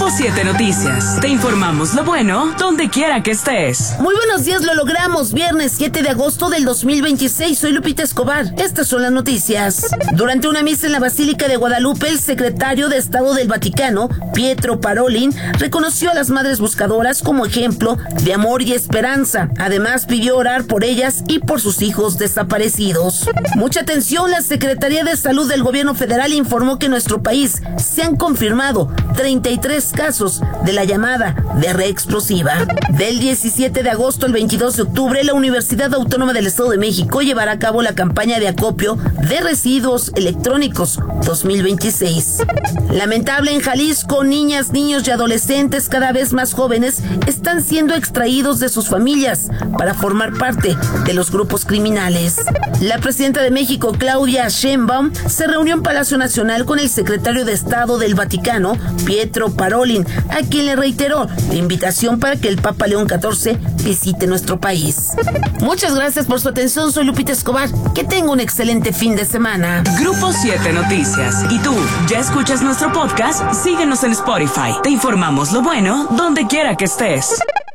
Grupo 7 Noticias. Te informamos lo bueno donde quiera que estés. Muy buenos días, lo logramos. Viernes 7 de agosto del 2026. Soy Lupita Escobar. Estas son las noticias. Durante una misa en la Basílica de Guadalupe, el secretario de Estado del Vaticano, Pietro Parolin, reconoció a las madres buscadoras como ejemplo de amor y esperanza. Además, pidió orar por ellas y por sus hijos desaparecidos. Mucha atención, la Secretaría de Salud del Gobierno Federal informó que en nuestro país se han confirmado 33 casos de la llamada diarrea explosiva. Del 17 de agosto al 22 de octubre, la Universidad Autónoma del Estado de México llevará a cabo la campaña de acopio de residuos electrónicos 2026. Lamentable, en Jalisco, niñas, niños y adolescentes cada vez más jóvenes están siendo extraídos de sus familias para formar parte de los grupos criminales. La presidenta de México, Claudia Sheinbaum, se reunió en Palacio Nacional con el secretario de Estado del Vaticano, Pietro Parolin, a quien le reiteró la invitación para que el Papa León XIV visite nuestro país. Muchas gracias por su atención, soy Lupita Escobar. Que tenga un excelente fin de semana. Grupo 7 Noticias. ¿Y tú, ya escuchas nuestro podcast? Síguenos en Spotify. Te informamos lo bueno donde quiera que estés.